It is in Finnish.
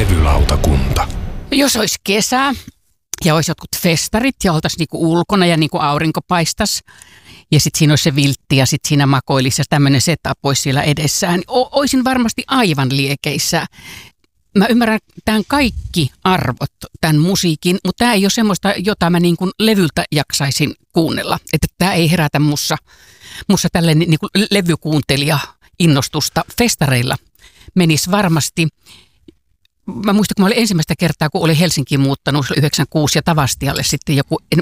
Levylautakunta. Jos olisi kesä ja olisi jotkut festarit ja oltaisiin niinku ulkona ja niinku aurinko paistaisi ja sitten siinä olisi se viltti ja sitten siinä makoilisi ja tämmöinen setup olisi siellä edessään, niin olisin varmasti aivan liekeissä. Mä ymmärrän tämän kaikki arvot, tämän musiikin, mutta tämä ei ole semmoista, jota mä niin kuin levyltä jaksaisin kuunnella. Että tämä ei herätä mussa tällainen niin kuin levykuuntelija innostusta. Festareilla menisi varmasti. Mä muistan, kun mä olin ensimmäistä kertaa, kun olin Helsinkiin muuttanut 96 ja Tavastialle sitten joku, en